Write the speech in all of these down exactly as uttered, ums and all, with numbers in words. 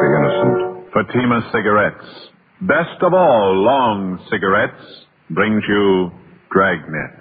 the innocent. Fatima Cigarettes, best of all long cigarettes, brings you Dragnet.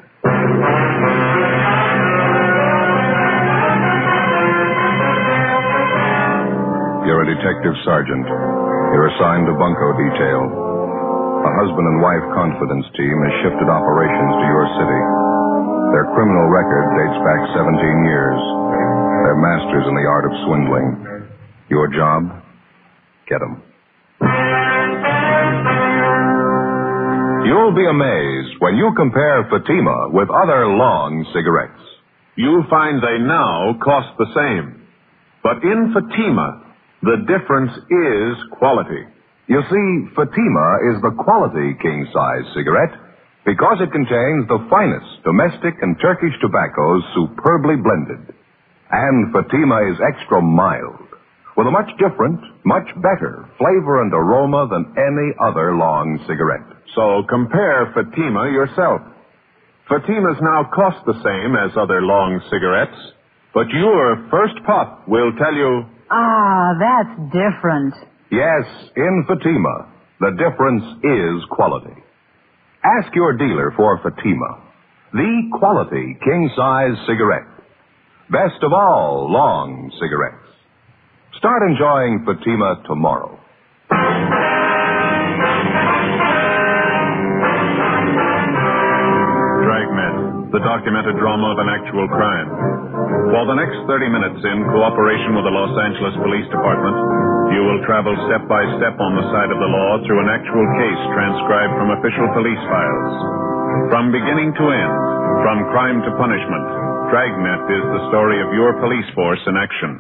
You're a detective sergeant. You're assigned to bunco detail. A husband and wife confidence team has shifted operations to your city. Their criminal record dates back seventeen years. They're masters in the art of swindling. Your job? Get them. You'll be amazed when you compare Fatima with other long cigarettes. You'll find they now cost the same. But in Fatima, the difference is quality. You see, Fatima is the quality king-size cigarette because it contains the finest domestic and Turkish tobaccos superbly blended. And Fatima is extra mild, with a much different, much better flavor and aroma than any other long cigarette. So compare Fatima yourself. Fatimas now cost the same as other long cigarettes, but your first puff will tell you... Ah, that's different. Yes, in Fatima, the difference is quality. Ask your dealer for Fatima, the quality king-size cigarette. Best of all long cigarettes. Start enjoying Fatima tomorrow. Dragnet, the documented drama of an actual crime. For the next thirty minutes, in cooperation with the Los Angeles Police Department, you will travel step by step on the side of the law through an actual case transcribed from official police files. From beginning to end, from crime to punishment, Dragnet is the story of your police force in action.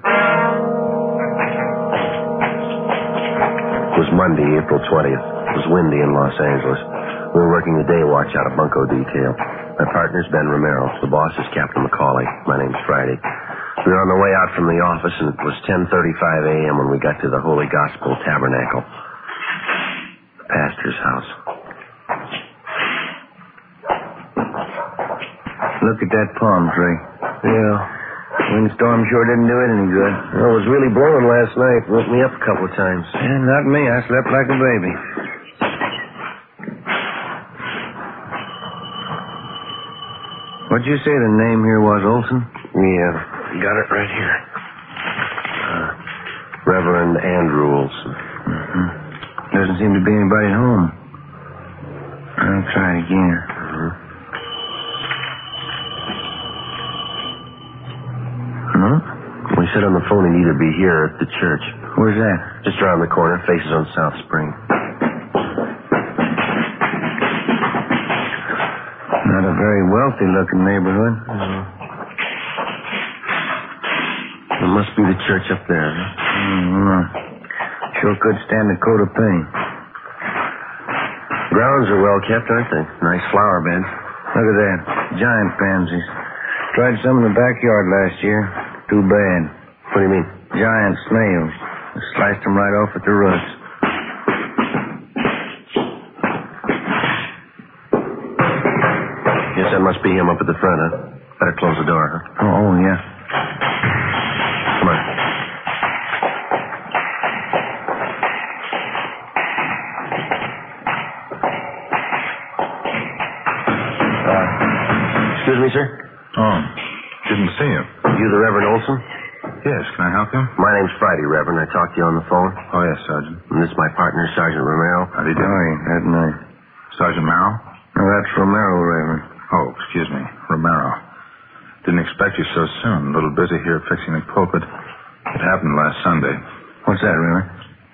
It was Monday, April twentieth. It was windy in Los Angeles. We were working the day watch out of bunco detail. My partner's Ben Romero. The boss is Captain McCauley. My name's Friday. We were on the way out from the office, and it was ten thirty-five a.m. when we got to the Holy Gospel Tabernacle, the pastor's house. Look at that palm tree. Yeah. Windstorm sure didn't do it any good. Well, it was really blowing last night. Woke me up a couple of times. Yeah, not me. I slept like a baby. What'd you say the name here was, Olson? Yeah, got it right here. Uh, Reverend Andrew Olson. Mm-hmm. Doesn't seem to be anybody at home. I'll try it again. Mm-hmm. Huh? We said on the phone he'd either be here or at the church. Where's that? Just around the corner, faces on South Spring. Not a very wealthy-looking neighborhood. Mm-hmm. It must be the church up there. Huh? Mm-hmm. Sure could stand a coat of paint. Grounds are well kept, aren't they? Nice flower beds. Look at that. Giant pansies. Tried some in the backyard last year. Too bad. What do you mean? Giant snails. Sliced them right off at the roots. Guess that must be him up at the front, huh? Better close the door, huh? Oh, oh yeah. Come on. Uh, excuse me, sir? Oh, didn't see him. You the Reverend Olson? Yes, can I help you? My name's Friday, Reverend. I talked to you on the phone. Oh, yes, Sergeant. And this is my partner, Sergeant Romero. How do you do? Oh, yeah, that night. Sergeant Merrill? Oh, that's Romero, Reverend. Oh, excuse me, Romero. Didn't expect you so soon. A little busy here fixing the pulpit. It happened last Sunday. What's that, Reverend?